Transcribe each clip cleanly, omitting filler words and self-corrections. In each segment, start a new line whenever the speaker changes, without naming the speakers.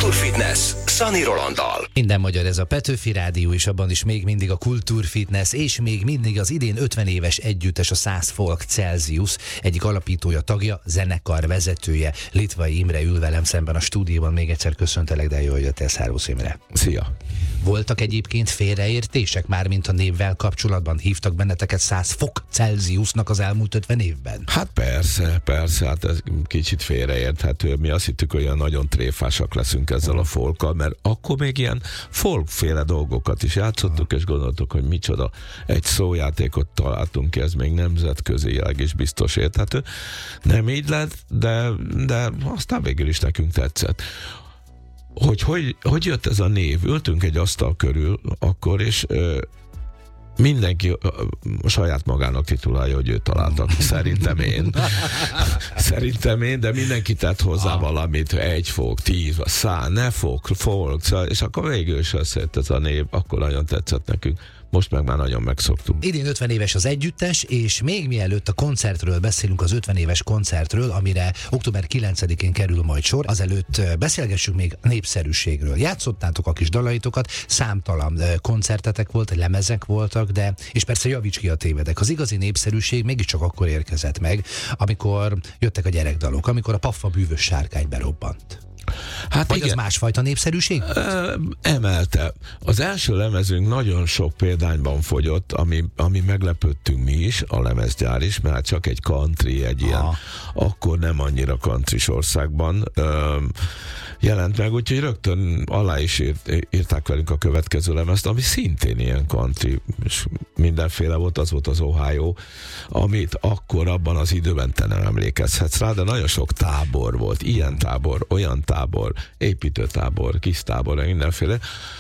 Kultúrfitness Szani Rolanddal.
Minden magyar, ez a Petőfi Rádió, és abban is még mindig a Kultúrfitness, és még mindig az idén 50 éves együttes, a 100 Folk Celsius egyik alapítója, tagja, zenekar vezetője, Litvai Imre ül velem szemben a stúdióban. Még egyszer köszöntelek, de jól jöttél, szervusz Imre.
Szia!
Voltak egyébként félreértések már, mint a névvel kapcsolatban? Hívtak benneteket 100 Fok Celsiusnak az elmúlt 50 évben?
Hát persze, hát ez kicsit félreérthető. Mi azt hittük, hogy olyan nagyon tréfásak leszünk ezzel a folkkal, mert akkor még ilyen folkféle dolgokat is játszottuk, és gondoltuk, hogy micsoda. Egy szójátékot találtunk ki, ez még nemzetközileg is biztos érthető. Nem így lett, de aztán végül is nekünk tetszett. Hogy jött ez a név? Ültünk egy asztal körül akkor, és mindenki saját magának titulálja, hogy ő találta ki. Szerintem én, de mindenki tett hozzá valamit, 1 fok, 10, 100, ne fok, folk, és akkor végül is összejött ez a név, akkor nagyon tetszett nekünk. Most meg már nagyon megszoktunk.
Idén 50 éves az együttes, és még mielőtt a koncertről beszélünk, az 50 éves koncertről, amire október 9-én kerül majd sor, azelőtt beszélgessünk még a népszerűségről. Játszottátok a kis dalaitokat, számtalan koncertetek volt, lemezek voltak, de, és persze javíts ki a tévedek, az igazi népszerűség mégiscsak akkor érkezett meg, amikor jöttek a gyerekdalok, amikor a Paffa bűvös sárkány berobbant.
Hát
vagy
igen.
az másfajta népszerűség?
Emelte. Az első lemezünk nagyon sok példányban fogyott, ami meglepődtünk mi is, a lemezgyár is, mert csak egy country, egy ilyen, akkor nem annyira countrys országban jelent meg, úgyhogy rögtön alá is írták velünk a következő lemezt, ami szintén ilyen country, és mindenféle volt, az volt az Ohio, amit akkor abban az időben te nem emlékezhetsz rá, de nagyon sok tábor volt, ilyen tábor, olyan tábor, építőtábor, kis tábor, mindenféle,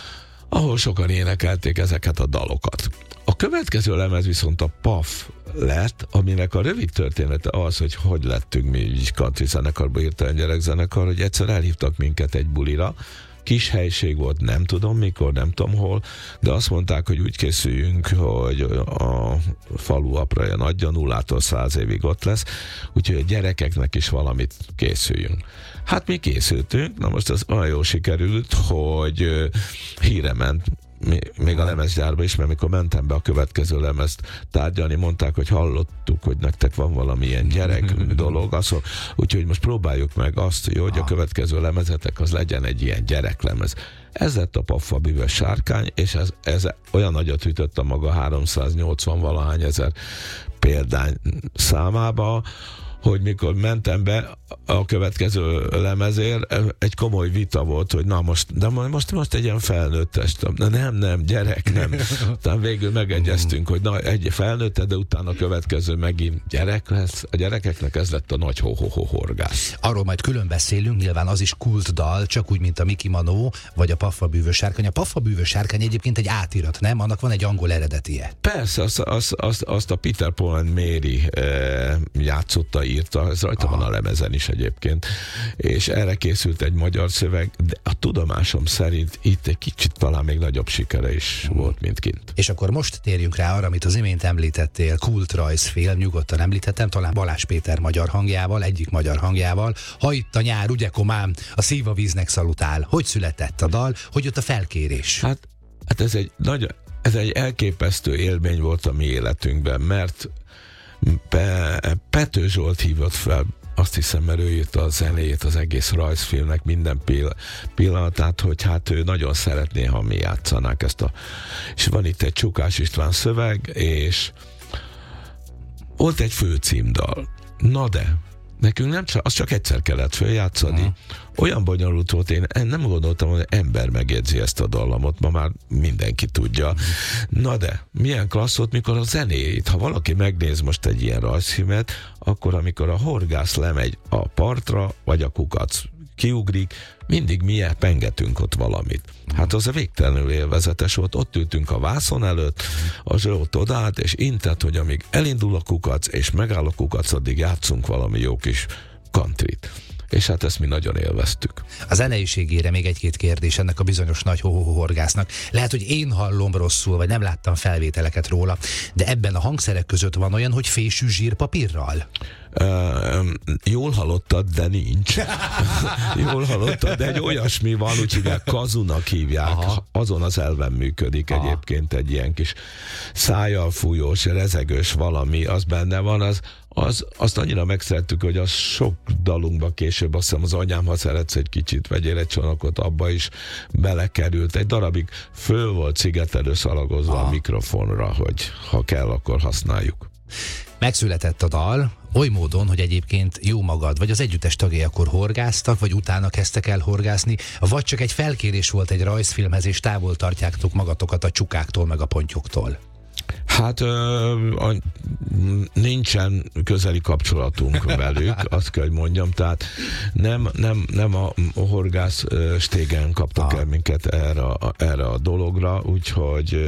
ahol sokan énekelték ezeket a dalokat. A következő lemez viszont a PAF lett, aminek a rövid története az, hogy lettünk mi is country zenekarba, hirtelen gyerekzenekar, hogy egyszer elhívtak minket egy bulira, kis helység volt, nem tudom mikor, nem tudom hol, de azt mondták, hogy úgy készüljünk, hogy a falu apraja nagyja 0-tól 100 évig ott lesz, úgyhogy a gyerekeknek is valamit készüljünk. Hát mi készültünk, na most az olyan jól sikerült, hogy híre ment, még a lemezgyárba is, mert mikor mentem be a következő lemezt tárgyalni, mondták, hogy hallottuk, hogy nektek van valamilyen gyerek dolog, úgyhogy most próbáljuk meg azt, hogy a következő lemezetek az legyen egy ilyen gyereklemez. Ez lett a Paffa bűvös sárkány, és ez olyan nagyot ütött a maga 380 valahány ezer példány számába, hogy mikor mentem be a következő lemezért, egy komoly vita volt, hogy na most egy ilyen felnőttest, nem, gyerek, nem. Utána végül megegyeztünk, hogy na, egy felnőtt, de utána a következő megint gyerek lesz. A gyerekeknek ez lett a nagy horgász.
Arról majd külön beszélünk, nyilván az is kultdal, csak úgy, mint a Mickey Manó, vagy a Paffa bűvös sárkány. A Paffa bűvös sárkány egyébként egy átirat, nem? Annak van egy angol eredetie.
Persze, azt a Peter Paul and Mary játszotta, írta, ez rajta van a lemezen is egyébként, és erre készült egy magyar szöveg, de a tudomásom szerint itt egy kicsit talán még nagyobb sikere is volt, mint kint.
És akkor most térjünk rá arra, amit az imént említettél, kultrajzfilm, nyugodtan említettem, talán Balázs Péter magyar hangjával, egyik magyar hangjával. Ha itt a nyár, ugye komám, a szív a víznek szalutál. Hogy született a dal? Hogy jött a felkérés?
Hát ez egy elképesztő élmény volt a mi életünkben, mert Pető Zsolt hívott fel, azt hiszem, mert ő írta a zenéjét az egész rajzfilmnek, minden pillanatát, hogy hát ő nagyon szeretné, ha mi játszanák ezt és van itt egy Csukás István szöveg, és volt egy főcímdal. Na de, nekünk az csak egyszer kellett följátszani. Olyan bonyolult volt, én nem gondoltam, hogy ember megjegyzi ezt a dallamot, ma már mindenki tudja. Na de, milyen klassz volt, mikor a zenéjét, ha valaki megnéz most egy ilyen rajzfilmet, akkor amikor a horgász lemegy a partra, vagy a kukac kiugrik, mindig mi pengetünk ott valamit. Hát az a végtelenül élvezetes volt, ott ültünk a vászon előtt, a Zsolt odállt, és intett, hogy amíg elindul a kukac, és megáll a kukac, addig játszunk valami jó kis countryt. És hát ezt mi nagyon élveztük.
A zeneiségére még egy-két kérdés ennek a bizonyos nagy horgásznak. Lehet, hogy én hallom rosszul, vagy nem láttam felvételeket róla, de ebben a hangszerek között van olyan, hogy fésű zsírpapírral?
Jól hallottad, de nincs. Jól hallottad, de egy olyasmi van, úgyhogy kazunak hívják. Aha. Azon az elven működik egyébként egy ilyen kis szájjal fújós, rezegős valami, az benne van, azt annyira megszerettük, hogy az sok dalunkba később, azt hiszem az Anyám, ha szeretsz egy kicsit, vegyél egy csonakot, abba is belekerült. Egy darabig föl volt szigetelő szalagozva a mikrofonra, hogy ha kell, akkor használjuk.
Megszületett a dal, oly módon, hogy egyébként jó magad, vagy az együttes tagjai akkor horgáztak, vagy utána kezdtek el horgászni, vagy csak egy felkérés volt egy rajzfilmhez, és távol tartjátok magatokat a csukáktól, meg a pontyoktól?
Hát nincsen közeli kapcsolatunk velük, azt kell, hogy mondjam, tehát nem a horgász stégen kaptak el minket erre a dologra, úgyhogy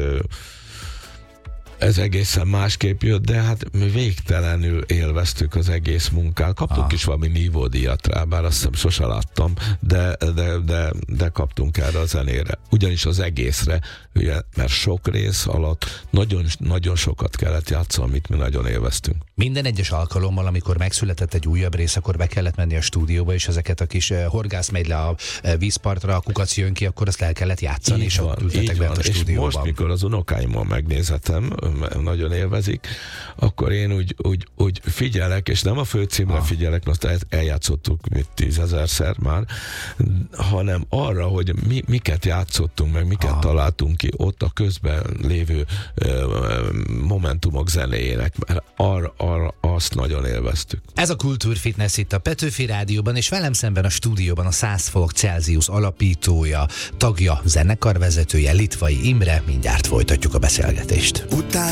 ez egészen másképp jött, de hát mi végtelenül élveztük az egész munkát. Kaptunk is valami nívódíjat rá, bár azt hiszem sose láttam, de kaptunk erre a zenére. Ugyanis az egészre, ugye, mert sok rész alatt nagyon sokat kellett játszani, amit mi nagyon élveztünk.
Minden egyes alkalommal, amikor megszületett egy újabb rész, akkor be kellett menni a stúdióba, és ezeket a kis horgász megy le a vízpartra, a kukac jön ki, akkor azt el kellett játszani, és ott ültetek bent a stúdióban. És
most, mikor az unokáimmal megnézhetem, nagyon élvezik, akkor én úgy figyelek, és nem a főcímre figyelek, azt eljátszottuk 10 000-szer már, hanem arra, hogy miket játszottunk, meg miket találtunk ki ott a közben lévő momentumok zenéjének, mert arra azt nagyon élveztük.
Ez a Kultúrfitness itt a Petőfi Rádióban, és velem szemben a stúdióban a 100 fok Celsius alapítója, tagja, zenekarvezetője, Litvai Imre. Mindjárt folytatjuk a beszélgetést.